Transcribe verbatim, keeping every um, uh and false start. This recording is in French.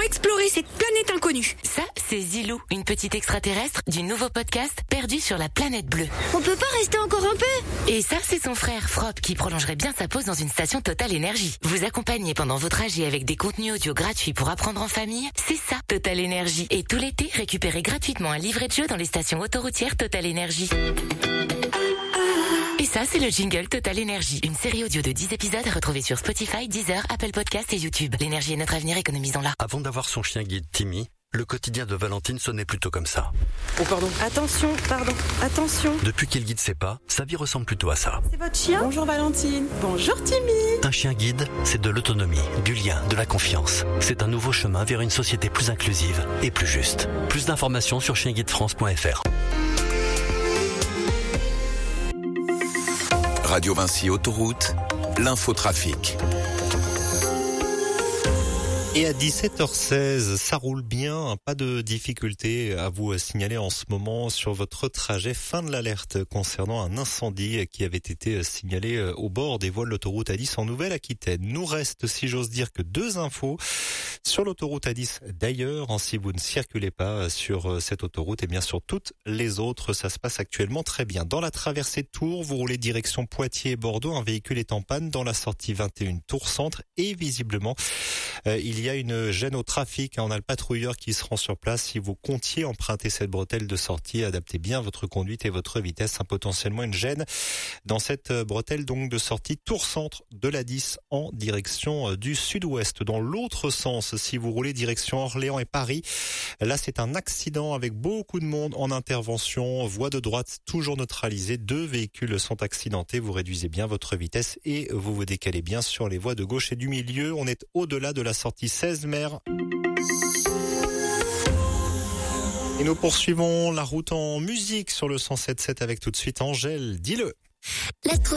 explorer cette planète inconnue. Ça, c'est Zilou, une petite extraterrestre du nouveau podcast Perdu sur la planète bleue. On peut pas rester encore un peu? Et ça, c'est son frère Frop qui prolongerait bien sa pause dans une station Total Énergie. Vous accompagnez pendant vos trajets avec des contenus audio gratuits pour apprendre en famille, c'est ça Total Énergie. Et tout l'été, récupérez gratuitement un livret de jeu dans les stations autoroutières Total Énergie. Et ça, c'est le jingle Total Énergie. Une série audio de dix épisodes à retrouver sur Spotify, Deezer, Apple Podcasts et YouTube. L'énergie est notre avenir, économisons-la. Avant d'avoir son chien guide Timmy, le quotidien de Valentine sonnait plutôt comme ça. Oh pardon. Attention, pardon, attention. Depuis qu'il guide ses pas, sa vie ressemble plutôt à ça. C'est votre chien? Bonjour Valentine. Bonjour Timmy. Un chien guide, c'est de l'autonomie, du lien, de la confiance. C'est un nouveau chemin vers une société plus inclusive et plus juste. Plus d'informations sur chien guide france point f r. Radio Vinci Autoroute, l'infotrafic. Et à dix-sept heures seize, ça roule bien, pas de difficulté à vous signaler en ce moment sur votre trajet. Fin de l'alerte concernant un incendie qui avait été signalé au bord des voies de l'autoroute A dix en Nouvelle-Aquitaine. Nous reste, si j'ose dire, que deux infos sur l'autoroute A dix d'ailleurs. Si vous ne circulez pas sur cette autoroute, et bien sur toutes les autres, ça se passe actuellement très bien. Dans la traversée de Tours, vous roulez direction Poitiers et Bordeaux, un véhicule est en panne dans la sortie vingt et un Tours Centre et visiblement euh, il y a une gêne au trafic. On a le patrouilleur qui se rend sur place. Si vous comptiez emprunter cette bretelle de sortie, adaptez bien votre conduite et votre vitesse. Potentiellement une gêne dans cette bretelle donc de sortie Tours Centre de l'A dix en direction du sud-ouest. Dans l'autre sens, si vous roulez direction Orléans et Paris, là c'est un accident avec beaucoup de monde en intervention. Voie de droite toujours neutralisée. Deux véhicules sont accidentés. Vous réduisez bien votre vitesse et vous vous décalez bien sur les voies de gauche et du milieu. On est au-delà de la sortie seize mer. Et nous poursuivons la route en musique sur le cent sept virgule sept avec tout de suite Angèle. Dis-le.